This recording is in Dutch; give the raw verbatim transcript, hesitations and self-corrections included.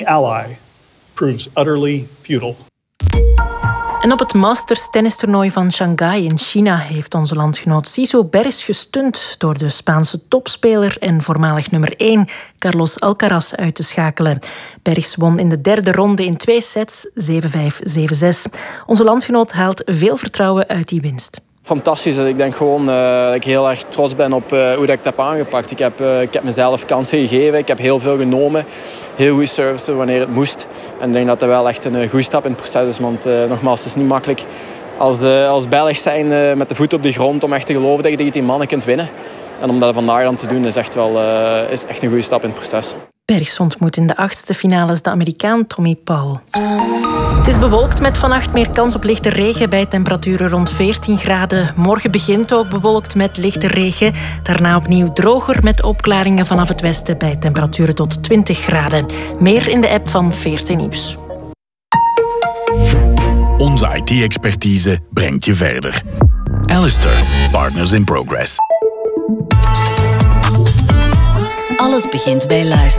ally proves utterly futile. En op het Masters tennistoernooi van Shanghai in China heeft onze landgenoot Siso Bergs gestund door de Spaanse topspeler en voormalig nummer één Carlos Alcaraz uit te schakelen. Bergs won in de derde ronde in twee sets, zeven vijf, zeven zes. Onze landgenoot haalt veel vertrouwen uit die winst. Fantastisch. Ik denk gewoon uh, dat ik heel erg trots ben op uh, hoe dat ik dat heb aangepakt. Ik heb, uh, ik heb mezelf kansen gegeven. Ik heb heel veel genomen. Heel goed servicen wanneer het moest. En ik denk dat dat wel echt een goede stap in het proces is. Want uh, nogmaals, het is niet makkelijk als, uh, als Belg zijn uh, met de voet op de grond om echt te geloven dat je tegen die mannen kunt winnen. En om dat vandaag dan te doen is echt, wel, uh, is echt een goede stap in het proces. Bergs ontmoet in de achtste finales de Amerikaan Tommy Paul. Het is bewolkt met vannacht meer kans op lichte regen bij temperaturen rond veertien graden. Morgen begint ook bewolkt met lichte regen. Daarna opnieuw droger met opklaringen vanaf het westen bij temperaturen tot twintig graden. Meer in de app van veertien Nieuws. Onze I T-expertise brengt je verder. Alistair, Partners in Progress. Alles begint bij luisteren.